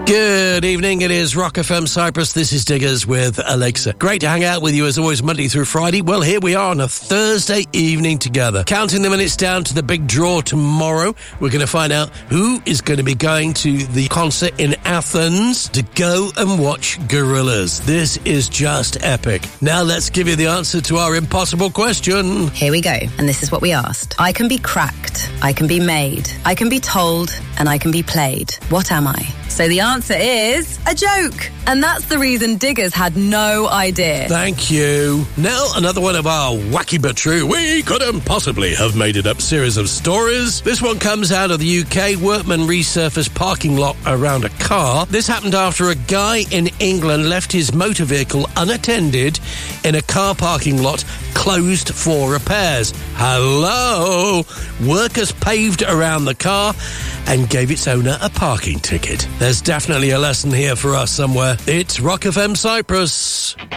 Good evening, it is Rock FM Cyprus. This is Diggers with Alexa. Great to hang out with you as always, Monday through Friday. Well, here we are on a Thursday evening together. Counting the minutes down to the big draw tomorrow. We're going to find out who is going to be going to the concert in Athens to go and watch Gorillaz. This is just epic. Now let's give you the answer to our impossible question. Here we go, and this is what we asked. I can be cracked, I can be made, I can be told, and I can be played. What am I? So the answer is a joke. And that's the reason Diggers had no idea. Thank you. Now, another one of our wacky but true, we couldn't possibly have made it up series of stories. This one comes out of the UK. Workmen resurfaced parking lot around a car. This happened after a guy in England left his motor vehicle unattended in a car parking lot closed for repairs. Hello! Workers paved around the car and gave its owner a parking ticket. There's definitely a lesson here for us somewhere. It's Rock FM Cyprus.